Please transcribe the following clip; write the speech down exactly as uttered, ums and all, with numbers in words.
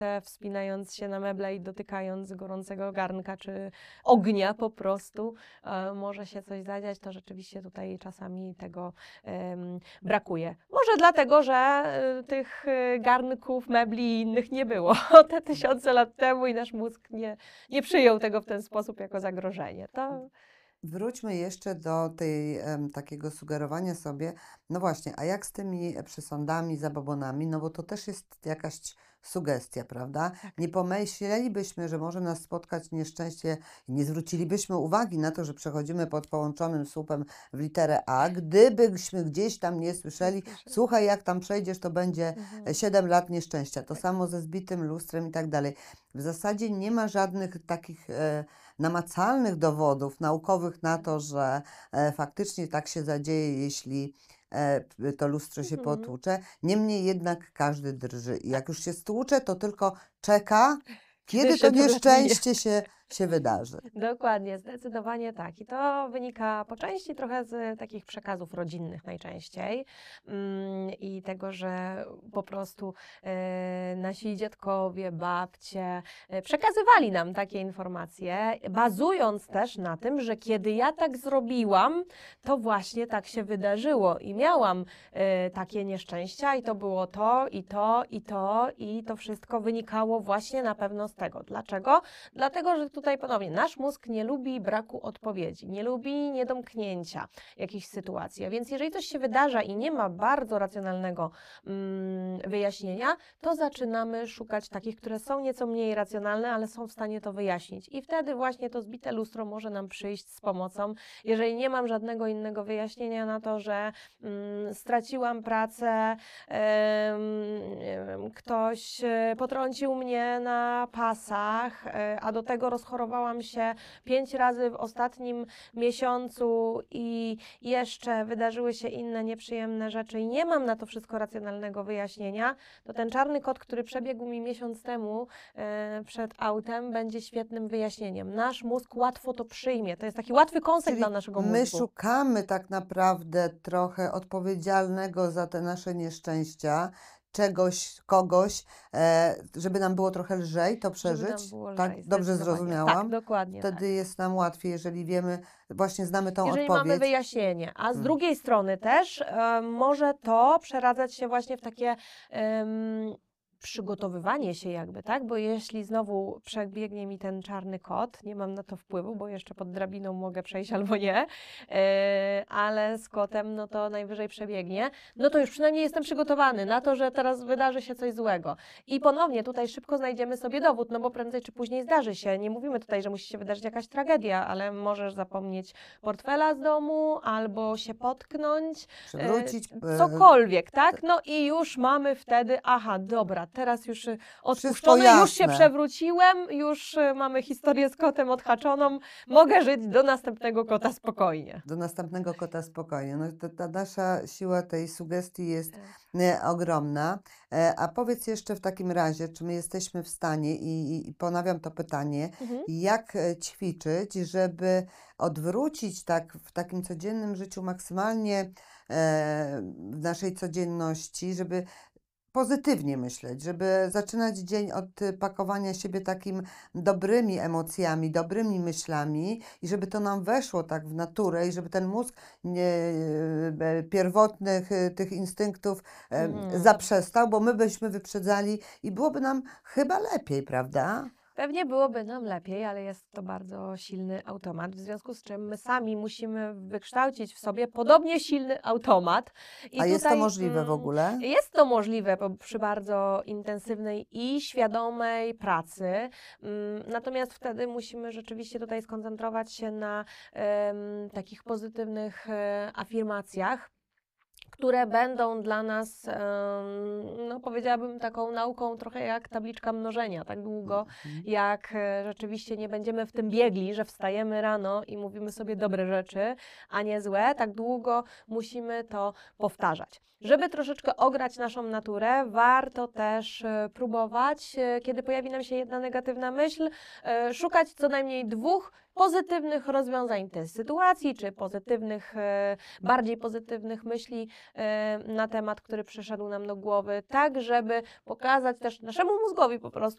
wspinając się na meble i dotykając gorącego garnka czy ognia po prostu, e, może się coś zadziać, to rzeczywiście tutaj czasami tego em, brakuje. Może dlatego, że e, tych e, garnków, mebli i innych nie było te tysiące lat temu i nasz mózg nie, nie przyjął tego w ten sposób jako zagrożenie. To Wróćmy jeszcze do tej em, takiego sugerowania sobie, no właśnie, a jak z tymi przesądami, zabobonami, no bo to też jest jakaś sugestia, prawda? tak. Nie pomyślelibyśmy, że może nas spotkać nieszczęście i nie zwrócilibyśmy uwagi na to, że przechodzimy pod połączonym słupem w literę A, gdybyśmy gdzieś tam nie słyszeli, słuchaj, jak tam przejdziesz, to będzie Mhm. siedem lat nieszczęścia. To Tak. samo ze zbitym lustrem i tak dalej. W zasadzie nie ma żadnych takich e, namacalnych dowodów naukowych na to, że e, faktycznie tak się zadzieje, jeśli e, p- to lustro się Mhm. potłucze. Niemniej jednak każdy drży. I jak już się stłucze, to tylko czeka, kiedy się to to nieszczęście się, się wydarzy. Dokładnie, zdecydowanie tak. I to wynika po części trochę z takich przekazów rodzinnych najczęściej mm, i tego, że po prostu e, nasi dziadkowie, babcie e, przekazywali nam takie informacje, bazując też na tym, że kiedy ja tak zrobiłam, to właśnie tak się wydarzyło i miałam e, takie nieszczęścia i to było to, i to, i to, i to wszystko wynikało właśnie na pewno z tego. Dlaczego? Dlatego, że tutaj ponownie nasz mózg nie lubi braku odpowiedzi, nie lubi niedomknięcia jakichś sytuacji. A więc jeżeli coś się wydarza i nie ma bardzo racjonalnego mm, wyjaśnienia, to zaczynamy szukać takich, które są nieco mniej racjonalne, ale są w stanie to wyjaśnić. I wtedy właśnie to zbite lustro może nam przyjść z pomocą. Jeżeli nie mam żadnego innego wyjaśnienia na to, że mm, straciłam pracę, em, nie wiem, ktoś e, potrącił mnie na pasach, e, a do tego rozchorowałam się pięć razy w ostatnim miesiącu i jeszcze wydarzyły się inne nieprzyjemne rzeczy i nie mam na to wszystko racjonalnego wyjaśnienia, to ten czarny kot, który przebiegł mi miesiąc temu e, przed autem, będzie świetnym wyjaśnieniem. Nasz mózg łatwo to przyjmie. To jest taki łatwy kąsek Czyli dla naszego my mózgu. szukamy tak naprawdę trochę odpowiedzialnego za te nasze nieszczęścia, czegoś, kogoś, e, żeby nam było trochę lżej to Żeby nam przeżyć. było Tak, lżej, dobrze zdecydowanie. zrozumiałam. Tak, dokładnie tak. Wtedy jest nam łatwiej, jeżeli wiemy, właśnie znamy tą Jeżeli mamy odpowiedź. wyjaśnienie, a z Mm. drugiej strony też e, może to przeradzać się właśnie w takie em, przygotowywanie się jakby, tak? Bo jeśli znowu przebiegnie mi ten czarny kot, nie mam na to wpływu, bo jeszcze pod drabiną mogę przejść albo nie, e, ale z kotem no to najwyżej przebiegnie, no to już przynajmniej jestem przygotowany na to, że teraz wydarzy się coś złego. I ponownie tutaj szybko znajdziemy sobie dowód, no bo prędzej czy później zdarzy się. Nie mówimy tutaj, że musi się wydarzyć jakaś tragedia, ale możesz zapomnieć portfela z domu albo się potknąć, Przywrócić. e, e, cokolwiek, tak? No i już mamy wtedy, aha, dobra, teraz już y, Wszystko odpuszczone, już się jasne. przewróciłem, już y, mamy historię z kotem odhaczoną, mogę żyć do następnego kota spokojnie. Do następnego kota spokojnie. No, to, ta nasza siła tej sugestii jest e, ogromna. E, a powiedz jeszcze w takim razie, czy my jesteśmy w stanie, i, i, i ponawiam to pytanie, Mhm. jak e, ćwiczyć, żeby odwrócić tak w takim codziennym życiu maksymalnie e, w naszej codzienności, żeby pozytywnie myśleć, żeby zaczynać dzień od y, pakowania siebie takim dobrymi emocjami, dobrymi myślami i żeby to nam weszło tak w naturę i żeby ten mózg nie, e, pierwotnych y, tych instynktów e, Mhm. zaprzestał, bo my byśmy wyprzedzali i byłoby nam chyba lepiej, prawda? Pewnie byłoby nam lepiej, ale jest to bardzo silny automat, w związku z czym my sami musimy wykształcić w sobie podobnie silny automat. I A jest to tutaj, możliwe w mm, ogóle? Jest to możliwe po- przy bardzo intensywnej i świadomej pracy, mm, natomiast wtedy musimy rzeczywiście tutaj skoncentrować się na em, takich pozytywnych e, afirmacjach, które będą dla nas, em, no powiedziałabym, taką nauką trochę jak tabliczka mnożenia, tak długo Mhm. jak e, rzeczywiście nie będziemy w tym biegli, że wstajemy rano i mówimy sobie dobre rzeczy, a nie złe, tak długo musimy to powtarzać. Żeby troszeczkę ograć naszą naturę, warto też e, próbować, e, kiedy pojawi nam się jedna negatywna myśl, e, szukać co najmniej dwóch pozytywnych rozwiązań tej sytuacji, czy pozytywnych, e, bardziej pozytywnych myśli, e, na temat, który przyszedł nam do głowy, tak żeby pokazać też naszemu mózgowi po prostu,